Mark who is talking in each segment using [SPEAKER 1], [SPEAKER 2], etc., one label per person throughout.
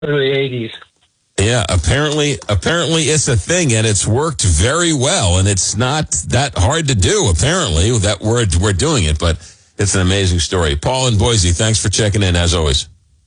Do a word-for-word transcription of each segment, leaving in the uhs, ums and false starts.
[SPEAKER 1] early eighties.
[SPEAKER 2] Yeah, apparently, apparently it's a thing, and it's worked very well, and it's not that hard to do. Apparently, that we're we're doing it, but it's an amazing story. Paul in Boise, thanks for checking in as always.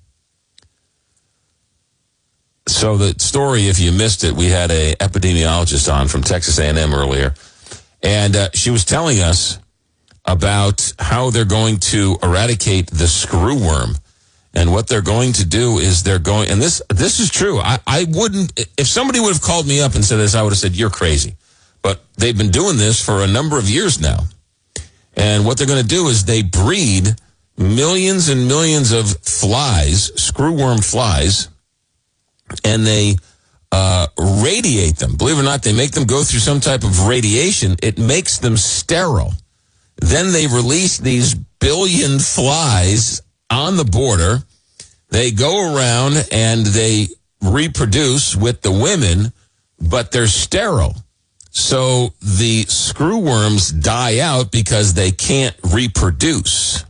[SPEAKER 2] So the story, if you missed it, we had a epidemiologist on from Texas A and M earlier, and uh, she was telling us about how they're going to eradicate the screwworm. And what they're going to do is they're going, and this this is true. I, I wouldn't, if somebody would have called me up and said this, I would have said, you're crazy. But they've been doing this for a number of years now. And what they're going to do is they breed millions and millions of flies, screwworm flies, and they uh, radiate them. Believe it or not, they make them go through some type of radiation. It makes them sterile. Then they release these billion flies on the border. They go around and they reproduce with the women, but they're sterile. So the screwworms die out because they can't reproduce.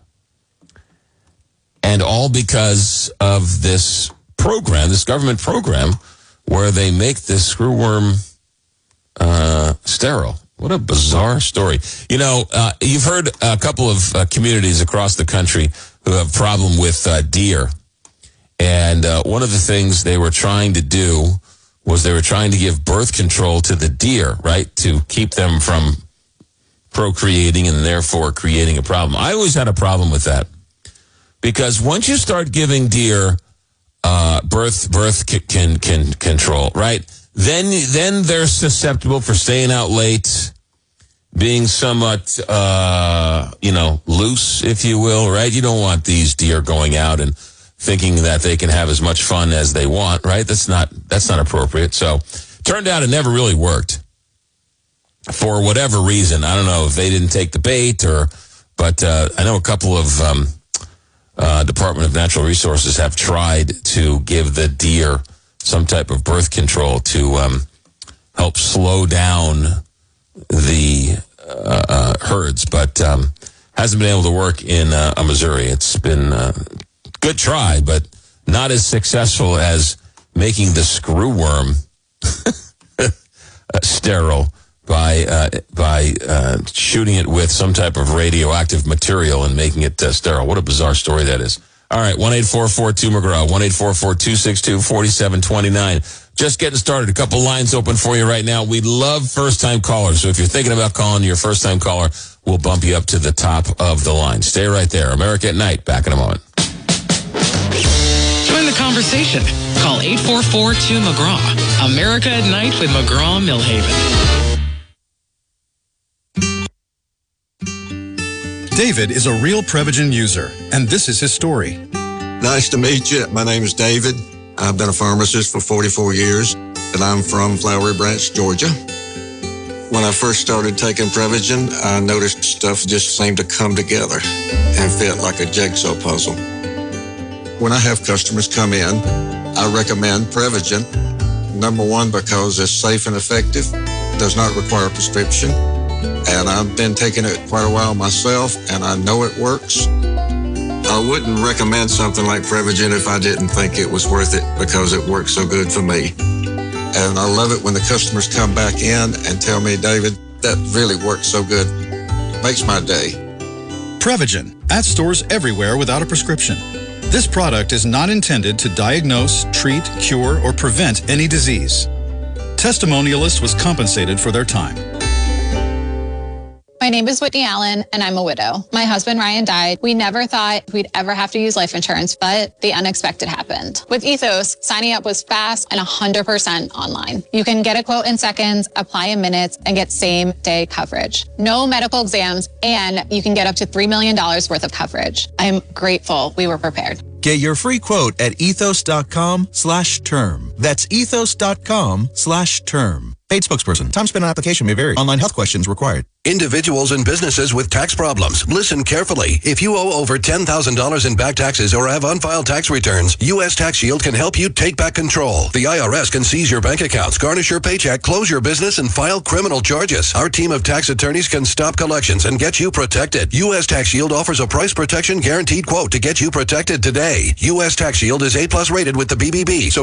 [SPEAKER 2] And all because of this program, this government program, where they make this screwworm uh, sterile. What a bizarre story. You know, uh, you've heard a couple of uh, communities across the country who have a problem with uh, deer. And uh, one of the things they were trying to do was they were trying to give birth control to the deer, right, to keep them from procreating and therefore creating a problem. I always had a problem with that because once you start giving deer uh, birth birth c- can, can control, right, then then they're susceptible for staying out late, being somewhat, uh, you know, loose, if you will, right? You don't want these deer going out and thinking that they can have as much fun as they want, right? That's not that's not appropriate. So, turned out it never really worked for whatever reason. I don't know if they didn't take the bait or, but uh, I know a couple of um, uh, Department of Natural Resources have tried to give the deer some type of birth control to um, help slow down the uh, uh, herds, but um, hasn't been able to work in uh, Missouri. It's been a good try, but not as successful as making the screwworm sterile by uh, by uh, shooting it with some type of radioactive material and making it uh, sterile. What a bizarre story that is. All right, one eight four four two McGraw, one eight four four two six two four seven two nine. Just getting started. A couple lines open for you right now. We love first-time callers, so if you're thinking about calling your first-time caller, we'll bump you up to the top of the line. Stay right there. America at Night, back in a moment.
[SPEAKER 3] Join the conversation. Call eight four four two McGraw. America at Night with McGraw Millhaven.
[SPEAKER 4] David is a real Prevagen user, and this is his story.
[SPEAKER 5] Nice to meet you. My name is David. I've been a pharmacist for forty-four years, and I'm from Flowery Branch, Georgia. When I first started taking Prevagen, I noticed stuff just seemed to come together and fit like a jigsaw puzzle. When I have customers come in, I recommend Prevagen. Number one, because it's safe and effective, does not require a prescription. And I've been taking it quite a while myself, and I know it works. I wouldn't recommend something like Prevagen if I didn't think it was worth it because it works so good for me. And I love it when the customers come back in and tell me, David, that really works so good. Makes my day.
[SPEAKER 4] Prevagen, at stores everywhere without a prescription. This product is not intended to diagnose, treat, cure, or prevent any disease. Testimonialist was compensated for their time.
[SPEAKER 6] My name is Whitney Allen, and I'm a widow. My husband, Ryan, died. We never thought we'd ever have to use life insurance, but the unexpected happened. With Ethos, signing up was fast and one hundred percent online. You can get a quote in seconds, apply in minutes, and get same-day coverage. No medical exams, and you can get up to three million dollars worth of coverage. I'm grateful we were prepared.
[SPEAKER 7] Get your free quote at ethos.com slash term. That's ethos.com slash term.
[SPEAKER 1] Paid spokesperson. Time spent on application may vary. Online health questions required.
[SPEAKER 7] Individuals and businesses with tax problems, listen carefully. If you owe over ten thousand dollars in back taxes or have unfiled tax returns, U S Tax Shield can help you take back control. The I R S can seize your bank accounts, garnish your paycheck, close your business, and file criminal charges. Our team of tax attorneys can stop collections and get you protected. U S Tax Shield offers a price protection guaranteed quote to get you protected today. U S Tax Shield is A plus rated with the B B B, so